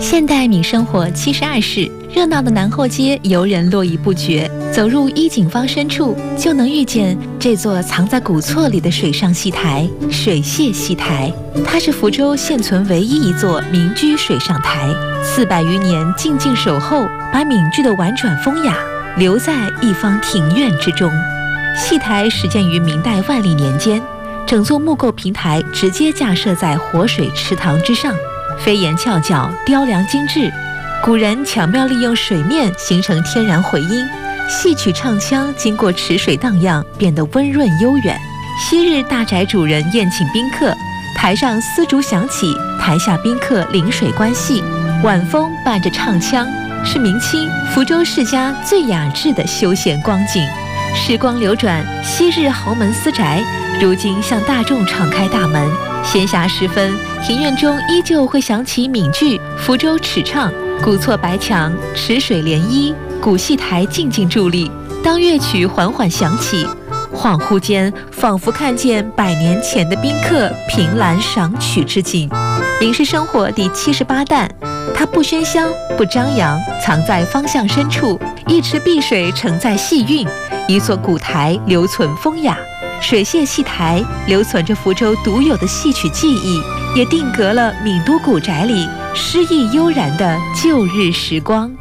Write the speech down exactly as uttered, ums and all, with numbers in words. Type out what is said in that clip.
现代闽生活七十二室，热闹的南后街游人络绎不绝。走入衣锦坊深处，就能遇见这座藏在古厝里的水上戏台——水榭戏台。它是福州现存唯一一座民居水上台，四百余年静静守候，把闽剧的婉转风雅留在一方庭院之中。戏台始建于明代万历年间，整座木构平台直接架设在活水池塘之上，飞檐翘角，雕梁精致。古人巧妙利用水面形成天然回音，戏曲唱腔经过池水荡漾，变得温润悠远。昔日大宅主人宴请宾客，台上丝竹响起，台下宾客临水观戏，晚风伴着唱腔，是明清福州世家最雅致的休闲光景。时光流转，昔日豪门私宅如今向大众敞开大门。闲暇时分，庭院中依旧会响起闽剧《福州尺唱》，古厝白墙，池水涟漪，古戏台静静伫立。当乐曲缓缓响起，恍惚间仿佛看见百年前的宾客凭栏赏曲之景。闽式生活第七十八弹，它不喧嚣，不张扬，藏在方向深处。一池碧水承载戏韵，一座古台留存风雅。水榭戏台留存着福州独有的戏曲技艺，也定格了闽都古宅里诗意悠然的旧日时光。